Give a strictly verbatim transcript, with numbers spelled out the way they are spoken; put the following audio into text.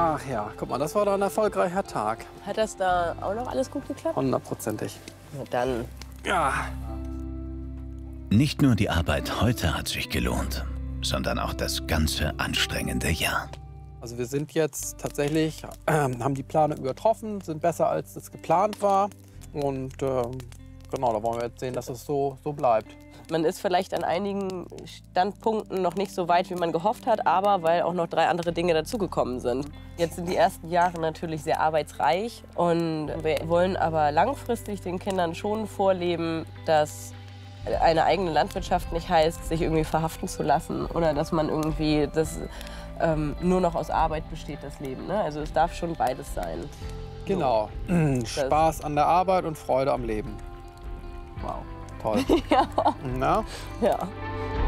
Ach ja, guck mal, das war doch ein erfolgreicher Tag. Hat das da auch noch alles gut geklappt? Hundertprozentig. Na dann. Ja. Nicht nur die Arbeit heute hat sich gelohnt, sondern auch das ganze anstrengende Jahr. Also wir sind jetzt tatsächlich, äh, haben die Planung übertroffen, sind besser als es geplant war. Und äh, genau, da wollen wir jetzt sehen, dass es so, so bleibt. Man ist vielleicht an einigen Standpunkten noch nicht so weit, wie man gehofft hat, aber weil auch noch drei andere Dinge dazugekommen sind. Jetzt sind die ersten Jahre natürlich sehr arbeitsreich und wir wollen aber langfristig den Kindern schon vorleben, dass eine eigene Landwirtschaft nicht heißt, sich irgendwie verhaften zu lassen oder dass man irgendwie das, ähm, nur noch aus Arbeit besteht, das Leben. Ne? Also es darf schon beides sein. Genau. So. Spaß an der Arbeit und Freude am Leben. Wow, toll. Ja. Na? Ja.